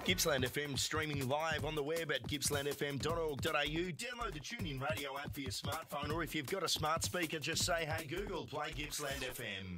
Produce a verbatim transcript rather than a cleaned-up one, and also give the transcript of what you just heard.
Gippsland F M streaming live on the web at gippsland f m dot org dot a u. Download the TuneIn Radio app for your smartphone, or if you've got a smart speaker, just say, hey Google, play Gippsland F M.